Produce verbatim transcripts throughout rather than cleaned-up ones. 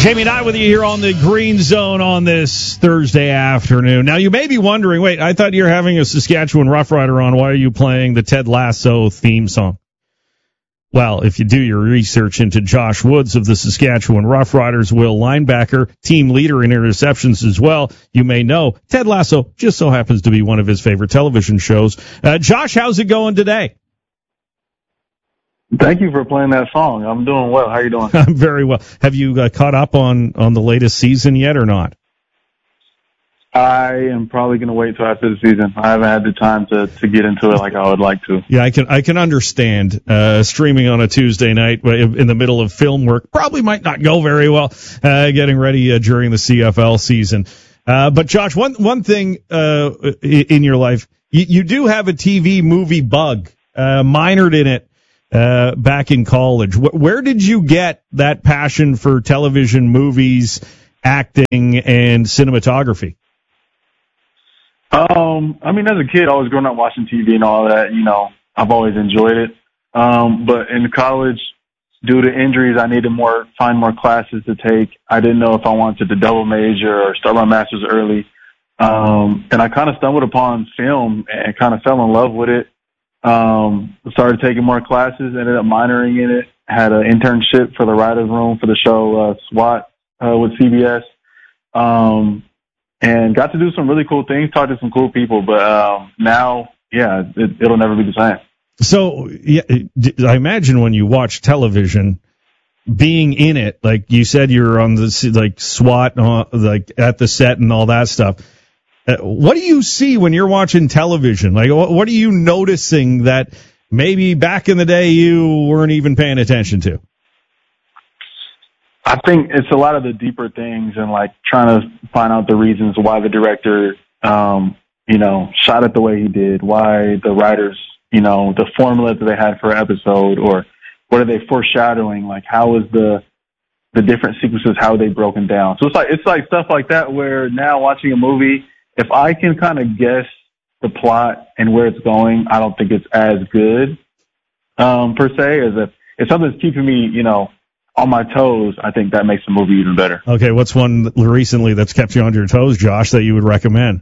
Jamie and I with you here on the Green Zone on this Thursday afternoon. Now, you may be wondering, wait, I thought you were having a Saskatchewan Roughrider on. Why are you playing the Ted Lasso theme song? Well, if you do your research into Josh Woods of the Saskatchewan Roughriders, Will linebacker, team leader in interceptions as well, you may know Ted Lasso just so happens to be one of his favorite television shows. Uh, Josh, how's it going today? Thank you for playing that song. I'm doing well. How are you doing? I'm very well. Have you uh, caught up on, on the latest season yet or not? I am probably going to wait till after the season. I haven't had the time to, to get into it like I would like to. Yeah, I can I can understand uh, streaming on a Tuesday night in the middle of film work probably might not go very well. Uh, getting ready uh, during the C F L season, uh, but Josh, one one thing uh, in your life, you, you do have a T V movie bug. Uh, minored in it uh, back in college. Where did you get that passion for television, movies, acting, and cinematography? Um, I mean, as a kid, I was growing up watching T V and all that. You know, I've always enjoyed it. Um, but in college, due to injuries, I needed more, find more classes to take. I didn't know if I wanted to double major or start my master's early. Um, and I kind of stumbled upon film and kind of fell in love with it. Um, started taking more classes, ended up minoring in it, had an internship for the writer's room for the show, uh, SWAT, uh, with C B S. Um, And got to do some really cool things, talk to some cool people. But um, now, yeah, it, it'll never be the same. So, yeah, I imagine when you watch television, being in it, like you said, you're on the like SWAT, uh, like at the set and all that stuff. Uh, what do you see when you're watching television? Like, what, what are you noticing that maybe back in the day you weren't even paying attention to? I think it's a lot of the deeper things and like trying to find out the reasons why the director, um, you know, shot it the way he did, why the writers, you know, the formula that they had for an episode, or what are they foreshadowing? Like, how is the, the different sequences, how are they broken down? So it's like, it's like stuff like that where now watching a movie, if I can kind of guess the plot and where it's going, I don't think it's as good, um, per se, as if, if something's keeping me, you know, on my toes, I think that makes the movie even better. Okay, what's one recently that's kept you on your toes, Josh, that you would recommend?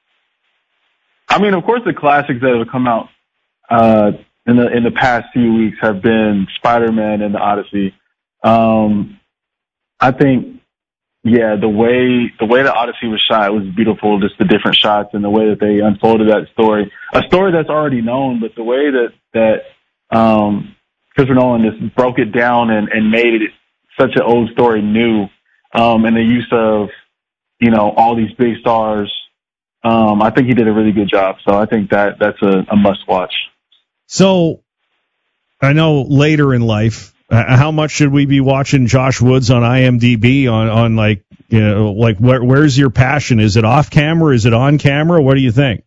I mean, of course, the classics that have come out uh, in the in the past few weeks have been Spider-Man and the Odyssey. Um, I think, yeah, the way the way the Odyssey was shot was beautiful. Just the different shots and the way that they unfolded that story, a story that's already known, but the way that that um, Christopher Nolan just broke it down and, and made it such an old story new, um, and the use of, you know, all these big stars. Um, I think he did a really good job. So I think that that's a, a must watch. So I know later in life, uh, how much should we be watching Josh Woods on IMDb on, on like, you know, like where, where's your passion? Is it off camera? Is it on camera? What do you think?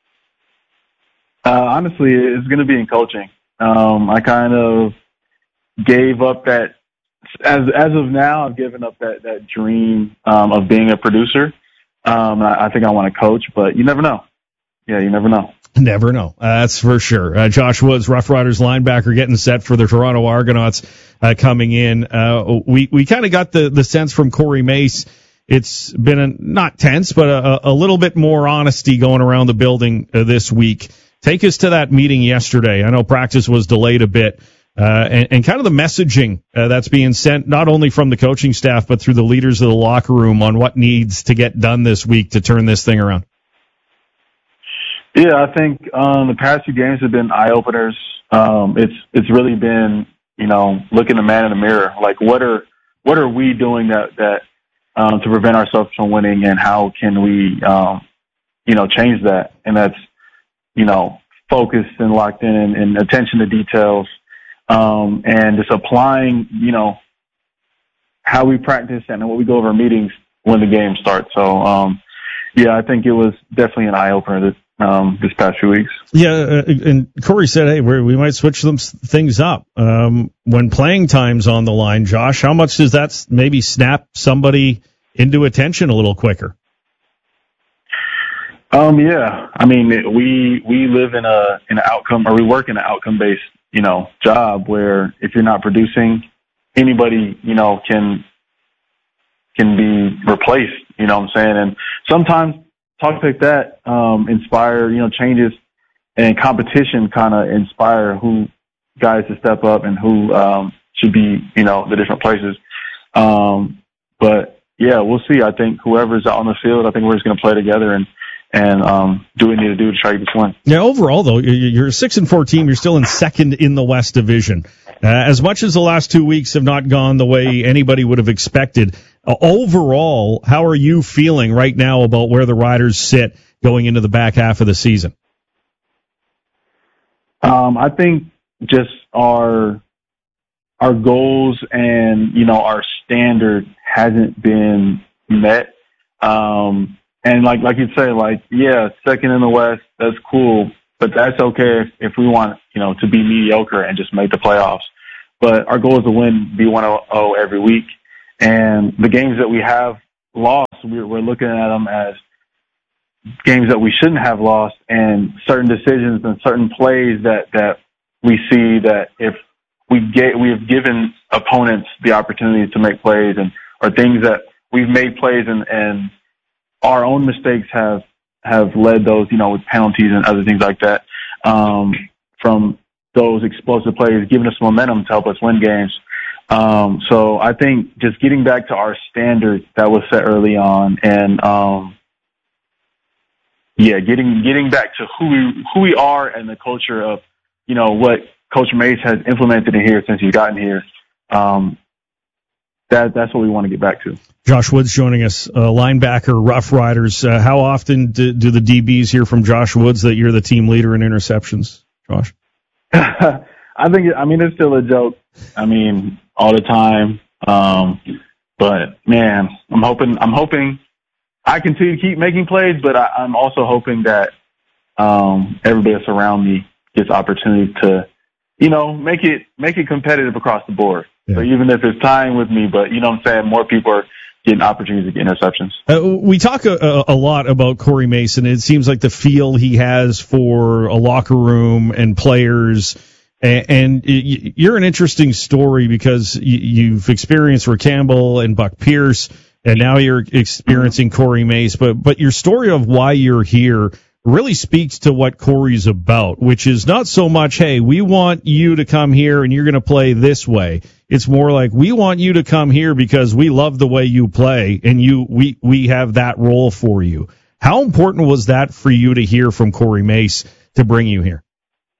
Uh, honestly, it's going to be in coaching. Um, I kind of gave up that, as as of now, I've given up that, that dream um, of being a producer. Um, I, I think I want to coach, but you never know. Yeah, you never know. Never know. Uh, that's for sure. Uh, Josh Woods, Rough Riders linebacker, getting set for the Toronto Argonauts uh, coming in. Uh, we we kind of got the, the sense from Corey Mace. It's been a, not tense, but a, a little bit more honesty going around the building uh, this week. Take us to that meeting yesterday. I know practice was delayed a bit, uh, and, and kind of the messaging uh, that's being sent not only from the coaching staff, but through the leaders of the locker room on what needs to get done this week to turn this thing around. Yeah, I think um, the past few games have been eye-openers. Um, it's it's really been, you know, looking the man in the mirror. Like, what are what are we doing that, that um, to prevent ourselves from winning, and how can we, um, you know, change that? And that's, you know, focused and locked in and, and attention to details, um, and just applying, you know, how we practice and what we go over meetings when the game starts. So, um, yeah, I think it was definitely an eye-opener this, um, this past few weeks. Yeah, uh, and Corey said, hey, we're, we might switch some things up. Um, when playing time's on the line, Josh, how much does that maybe snap somebody into attention a little quicker? Um, yeah, I mean, we, we live in a, in an outcome, or we work in an outcome based, you know, job where if you're not producing, anybody, you know, can, can be replaced. You know what I'm saying? And sometimes talks like that um, inspire, you know, changes, and competition kind of inspire who guys to step up and who um, should be, you know, the different places. Um, but yeah, we'll see. I think whoever's out on the field, I think we're just going to play together and and um, do what we need to do to try to get this win. Yeah, overall, though, you're a six and four team. You're still in second in the West Division. Uh, as much as the last two weeks have not gone the way anybody would have expected, uh, overall, how are you feeling right now about where the Riders sit going into the back half of the season? Um, I think just our our goals and, you know, our standard hasn't been met. Um, And like, like you'd say, like, yeah, second in the West, that's cool, but that's okay if, if we want, you know, to be mediocre and just make the playoffs. But our goal is to win B one oh every week. And the games that we have lost, we're, we're looking at them as games that we shouldn't have lost, and certain decisions and certain plays that, that we see that if we get, we have given opponents the opportunity to make plays, and, or things that we've made plays and, and, our own mistakes have, have led those, you know, with penalties and other things like that, um, from those explosive plays, giving us momentum to help us win games. Um, so I think just getting back to our standard that was set early on, and, um, yeah, getting, getting back to who we, who we are and the culture of, you know, what Coach Mace has implemented in here since he's gotten here. Um, that, that's what we want to get back to. Josh Woods joining us, uh, linebacker, Rough Riders. Uh, how often do, do the D Bs hear from Josh Woods that you're the team leader in interceptions, Josh? I think, I mean, it's still a joke. I mean, all the time. Um, but man, I'm hoping, I'm hoping I continue to keep making plays, but I, I'm also hoping that, um, everybody that's around me gets opportunity to, you know, make it, make it competitive across the board. Yeah. So even if it's tying with me, but you know what I'm saying, more people are getting opportunities to get interceptions. Uh, we talk a, a lot about Corey Mason. It seems like the feel he has for a locker room and players. And, and you're an interesting story because you've experienced Rick Campbell and Buck Pierce, and now you're experiencing Corey Mace. But but your story of why you're here really speaks to what Corey's about, which is not so much, hey, we want you to come here and you're going to play this way. It's more like, we want you to come here because we love the way you play, and you we we have that role for you. How important was that for you to hear from Corey Mace to bring you here?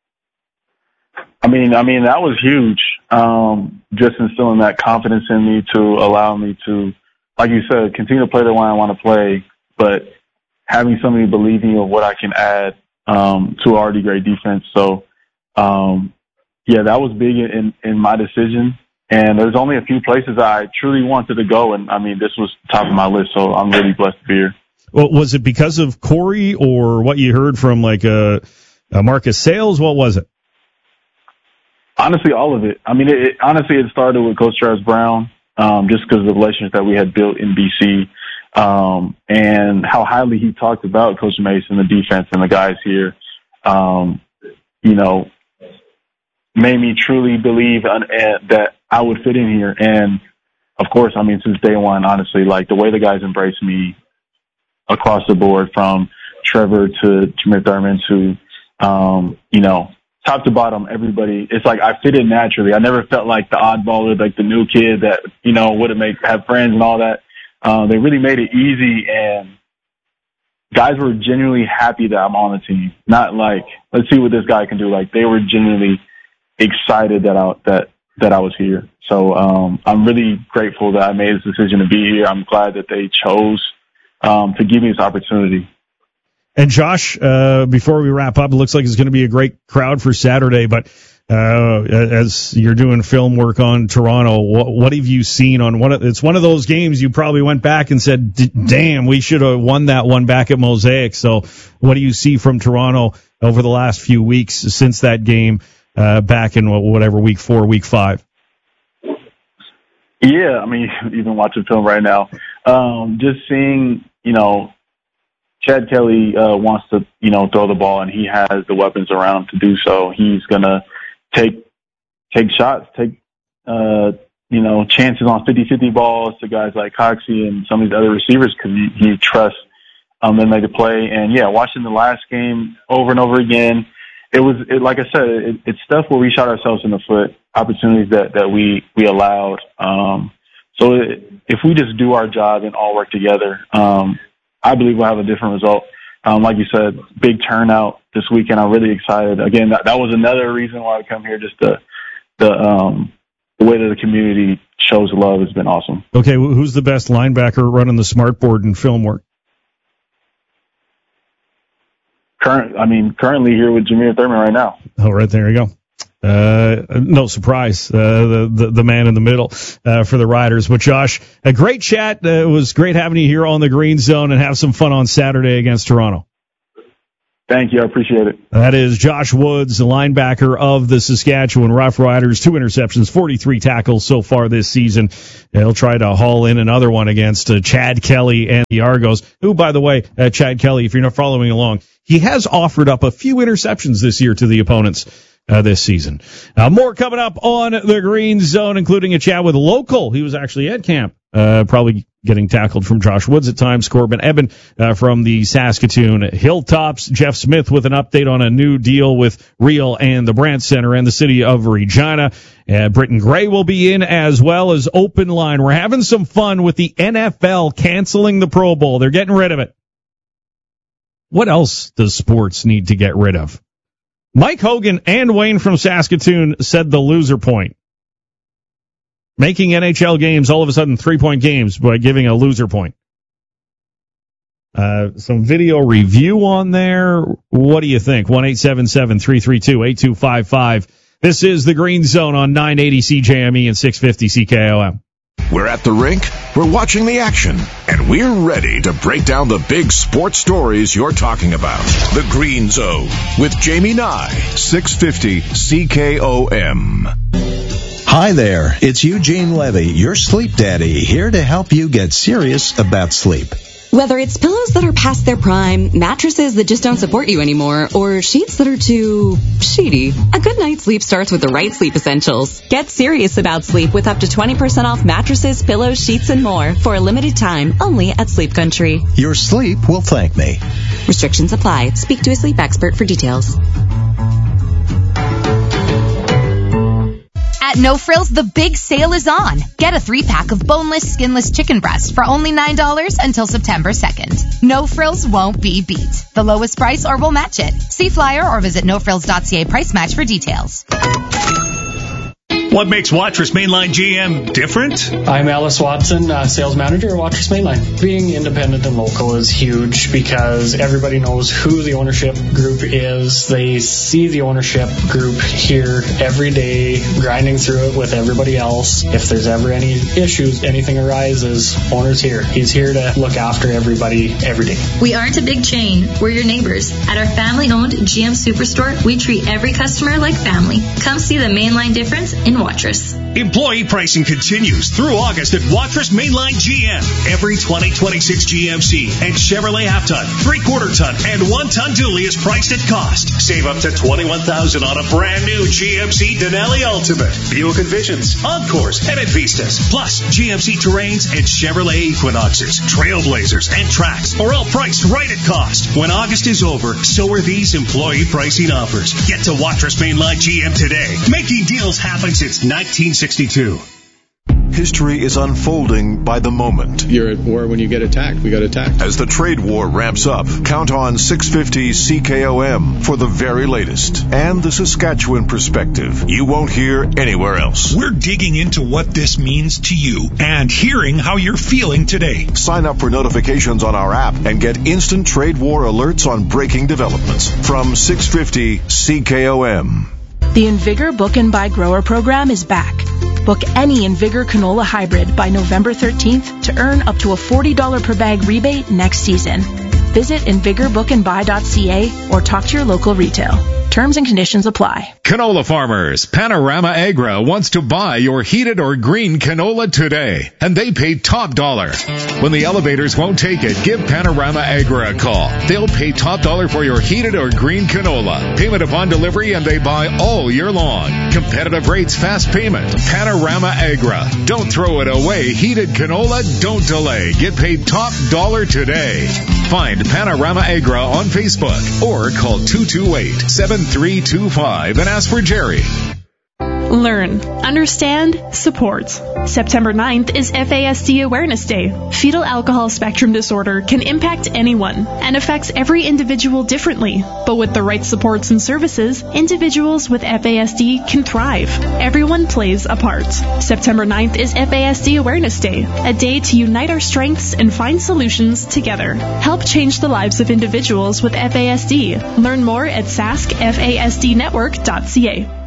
I mean, I mean that was huge. Um, just instilling that confidence in me to allow me to, like you said, continue to play the way I want to play, but having somebody believe in me of what I can add um, to already great defense. So, um, yeah, that was big in, in my decision. And there's only a few places I truly wanted to go, and I mean, this was top of my list, so I'm really blessed to be here. Well, was it because of Corey or what you heard from like a, a Marcus Sales? What was it? Honestly, all of it. I mean, it, it honestly, it started with Coach Travis Brown, um, just because of the relationship that we had built in B C, um, and how highly he talked about Coach Mason, the defense, and the guys here. Um, you know, made me truly believe on, uh, that I would fit in here. And of course, I mean, since day one, honestly, like the way the guys embraced me across the board, from Trevor to Jameer Thurman to, um, you know, top to bottom, everybody, it's like I fit in naturally. I never felt like the oddball or like the new kid that, you know, wouldn't make, have friends and all that. Uh, they really made it easy, and guys were genuinely happy that I'm on the team. Not like, let's see what this guy can do. Like, they were genuinely excited that I, that, that I was here. So, um, I'm really grateful that I made this decision to be here. I'm glad that they chose, um, to give me this opportunity. And Josh, uh, before we wrap up, it looks like it's going to be a great crowd for Saturday, but, uh, as you're doing film work on Toronto, what, what have you seen on one of, it's one of those games you probably went back and said, damn, we should have won that one back at Mosaic. So what do you see from Toronto over the last few weeks since that game, uh, back in whatever, week four, week five? Yeah. I mean, even watching film right now, um, just seeing, you know, Chad Kelly uh, wants to, you know, throw the ball, and he has the weapons around to do so. He's gonna take take shots, take uh, you know, chances on fifty-fifty balls to guys like Coxie and some of these other receivers because he, he trusts um, them to make a play. And, yeah, watching the last game over and over again, it was, it, like I said, it, it's stuff where we shot ourselves in the foot, opportunities that, that we, we allowed. Um, so it, if we just do our job and all work together, um, I believe we'll have a different result. Um, like you said, big turnout this weekend. I'm really excited. Again, that, that was another reason why I come here, just the, the, um, the way that the community shows love has been awesome. Okay, who's the best linebacker running the smart board and film work? Current, I mean, currently here with Jameer Thurman right now. Oh, right there you go. Uh, no surprise, uh, the, the the man in the middle uh, for the Riders. But Josh, a great chat. Uh, it was great having you here on the Green Zone, and have some fun on Saturday against Toronto. Thank you. I appreciate it. That is Josh Woods, the linebacker of the Saskatchewan Roughriders. Two interceptions, forty-three tackles so far this season. He'll try to haul in another one against uh, Chad Kelly and the Argos, who, by the way, uh, Chad Kelly, if you're not following along, he has offered up a few interceptions this year to the opponents uh, this season. Uh, more coming up on the Green Zone, including a chat with a local. He was actually at camp, uh, probably getting tackled from Josh Woods at times. Corbin Eben uh, from the Saskatoon Hilltops. Jeff Smith with an update on a new deal with Real and the Brandt Center and the city of Regina. Uh, Britton Gray will be in, as well as Open Line. We're having some fun with the N F L canceling the Pro Bowl. They're getting rid of it. What else does sports need to get rid of? Mike Hogan and Wayne from Saskatoon said the loser point. Making N H L games all of a sudden three-point games by giving a loser point. Uh, some video review on there. What do you think? one eight seven seven, three three two, eight two five five. This is the Green Zone on nine eighty C J M E and six fifty C K O M. We're at the rink, we're watching the action, and we're ready to break down the big sports stories you're talking about. The Green Zone with Jamie Nye, six fifty C K O M. Hi there, it's Eugene Levy, your sleep daddy, here to help you get serious about sleep. Whether it's pillows that are past their prime, mattresses that just don't support you anymore, or sheets that are too sheety, a good night's sleep starts with the right sleep essentials. Get serious about sleep with up to twenty percent off mattresses, pillows, sheets, and more for a limited time only at Sleep Country. Your sleep will thank me. Restrictions apply. Speak to a sleep expert for details. At No Frills, the big sale is on. Get a three-pack of boneless, skinless chicken breast for only nine dollars until September second. No Frills won't be beat. The lowest price or we'll match it. See flyer or visit no frills dot c a price match for details. What makes Watrous Mainline G M different? I'm Alice Watson, uh, sales manager at Watrous Mainline. Being independent and local is huge because everybody knows who the ownership group is. They see the ownership group here every day, grinding through it with everybody else. If there's ever any issues, anything arises, owner's here. He's here to look after everybody every day. We aren't a big chain. We're your neighbors. At our family-owned G M Superstore, we treat every customer like family. Come see the Mainline difference in Watrous. Employee pricing continues through August at Watrous Mainline G M. Every twenty twenty-six G M C and Chevrolet half-ton, three-quarter ton, and one-ton dually is priced at cost. Save up to twenty-one thousand dollars on a brand new G M C Denali Ultimate, Buick Envisions, Encores, and Vistas, plus G M C Terrains and Chevrolet Equinoxes, Trailblazers, and Trax are all priced right at cost. When August is over, so are these employee pricing offers. Get to Watrous Mainline G M today. Making deals happen since nineteen sixty-two. History is unfolding by the moment. You're at war when you get attacked. We got attacked. As the trade war ramps up, count on six fifty C K O M for the very latest and the Saskatchewan perspective you won't hear anywhere else. We're digging into what this means to you and hearing how you're feeling today. Sign up for notifications on our app and get instant trade war alerts on breaking developments from six fifty C K O M. The Invigor Book and Buy Grower program is back. Book any Invigor canola hybrid by November thirteenth to earn up to a forty dollars per bag rebate next season. Visit invigor book and buy dot c a or talk to your local retail. Terms and conditions apply. Canola farmers, Panorama Agra wants to buy your heated or green canola today, and they pay top dollar. When the elevators won't take it, give Panorama Agra a call. They'll pay top dollar for your heated or green canola. Payment upon delivery, and they buy all year long. Competitive rates, fast payment. Panorama Agra. Don't throw it away. Heated canola, don't delay. Get paid top dollar today. Find Panorama Agra on Facebook or call two two eight, seven three two five and ask for Jerry. Learn, understand, support. September ninth is F A S D Awareness Day. Fetal alcohol spectrum disorder can impact anyone and affects every individual differently. But with the right supports and services, individuals with F A S D can thrive. Everyone plays a part. September ninth is F A S D Awareness Day, a day to unite our strengths and find solutions together. Help change the lives of individuals with F A S D. Learn more at sask fasd network dot c a.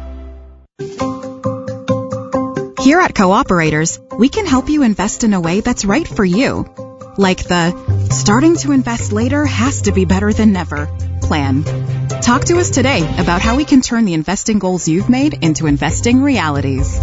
Here at Cooperators, we can help you invest in a way that's right for you. Like the starting to invest later has to be better than never plan. Talk to us today about how we can turn the investing goals you've made into investing realities.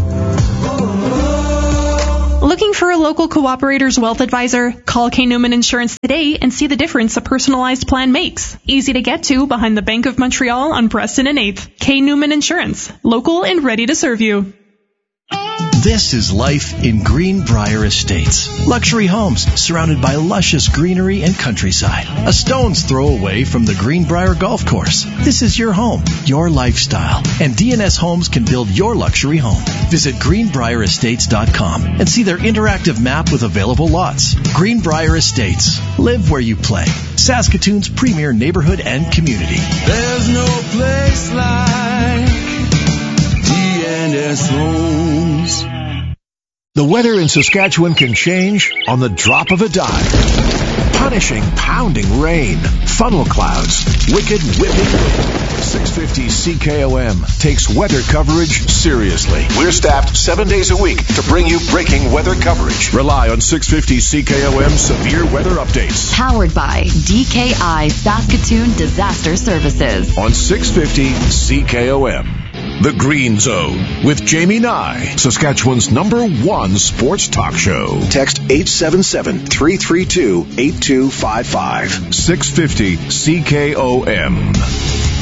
Looking for a local Cooperators wealth advisor? Call K. Newman Insurance today and see the difference a personalized plan makes. Easy to get to behind the Bank of Montreal on Preston and eighth. K. Newman Insurance. Local and ready to serve you. This is life in Greenbrier Estates. Luxury homes surrounded by luscious greenery and countryside. A stone's throw away from the Greenbrier Golf Course. This is your home, your lifestyle, and D N S Homes can build your luxury home. Visit greenbrier estates dot com and see their interactive map with available lots. Greenbrier Estates. Live where you play. Saskatoon's premier neighborhood and community. There's no place like D N S Homes. The weather in Saskatchewan can change on the drop of a dime. Punishing, pounding rain, funnel clouds, wicked whipping wind. six fifty C K O M takes weather coverage seriously. We're staffed seven days a week to bring you breaking weather coverage. Rely on six fifty C K O M severe weather updates. Powered by D K I Saskatoon Disaster Services. On six fifty C K O M. The Green Zone with Jamie Nye, Saskatchewan's number one sports talk show. Text eight seven seven, three three two, eight two five five. six fifty C K O M.